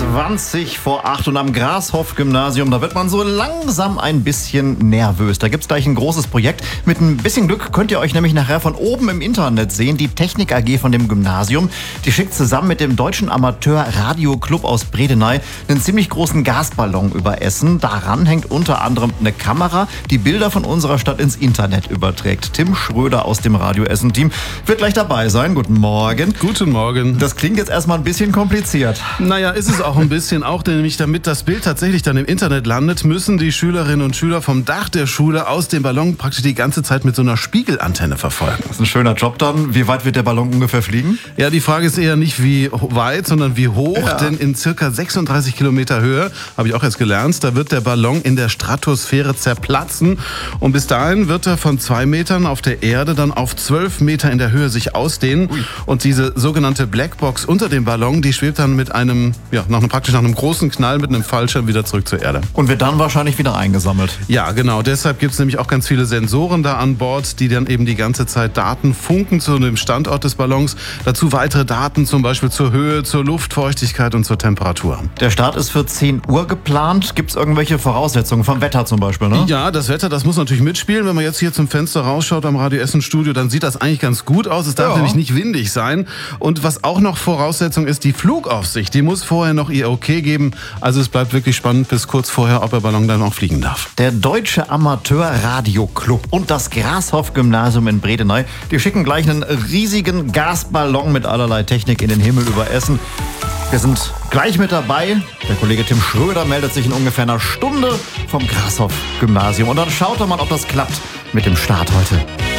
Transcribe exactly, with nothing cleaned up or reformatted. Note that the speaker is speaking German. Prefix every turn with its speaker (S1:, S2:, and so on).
S1: zwanzig vor acht und am Grashoff-Gymnasium, da wird man so langsam ein bisschen nervös. Da gibt's gleich ein großes Projekt. Mit ein bisschen Glück könnt ihr euch nämlich nachher von oben im Internet sehen. Die Technik A G von dem Gymnasium, die schickt zusammen mit dem Deutschen Amateur-Radio-Club aus Bredeney einen ziemlich großen Gasballon über Essen. Daran hängt unter anderem eine Kamera, die Bilder von unserer Stadt ins Internet überträgt. Tim Schröder aus dem Radio Essen-Team wird gleich dabei sein. Guten Morgen.
S2: Guten Morgen.
S1: Das klingt jetzt erstmal ein bisschen kompliziert.
S2: Naja, ist es auch ein bisschen, auch nämlich damit das Bild tatsächlich dann im Internet landet, müssen die Schülerinnen und Schüler vom Dach der Schule aus dem Ballon praktisch die ganze Zeit mit so einer Spiegelantenne verfolgen.
S1: Das ist ein schöner Job dann. Wie weit wird der Ballon ungefähr fliegen?
S2: Ja, die Frage ist eher nicht wie weit, sondern wie hoch, ja. Denn in circa sechsunddreißig Kilometer Höhe, habe ich auch erst gelernt, da wird der Ballon in der Stratosphäre zerplatzen und bis dahin wird er von zwei Metern auf der Erde dann auf zwölf Meter in der Höhe sich ausdehnen. Ui. Und diese sogenannte Blackbox unter dem Ballon, die schwebt dann mit einem, ja, nach einem, praktisch nach einem großen Knall mit einem Fallschirm wieder zurück zur Erde.
S1: Und wird dann wahrscheinlich wieder eingesammelt.
S2: Ja, genau. Deshalb gibt es nämlich auch ganz viele Sensoren da an Bord, die dann eben die ganze Zeit Daten funken zu dem Standort des Ballons. Dazu weitere Daten zum Beispiel zur Höhe, zur Luftfeuchtigkeit und zur Temperatur.
S1: Der Start ist für zehn Uhr geplant. Gibt es irgendwelche Voraussetzungen vom Wetter zum Beispiel, ne?
S2: Ja, das Wetter, das muss natürlich mitspielen. Wenn man jetzt hier zum Fenster rausschaut am Radio Essen Studio, dann sieht das eigentlich ganz gut aus. Es darf ja. nämlich nicht windig sein. Und was auch noch Voraussetzung ist, die Flugaufsicht, die muss vorher noch ihr Okay geben. Also es bleibt wirklich spannend bis kurz vorher, ob der Ballon dann auch fliegen darf.
S1: Der Deutsche Amateur-Radio-Club und das Grashoff-Gymnasium in Bredeney, die schicken gleich einen riesigen Gasballon mit allerlei Technik in den Himmel über Essen. Wir sind gleich mit dabei. Der Kollege Tim Schröder meldet sich in ungefähr einer Stunde vom Grashoff-Gymnasium. Und dann schaut er mal, ob das klappt mit dem Start heute.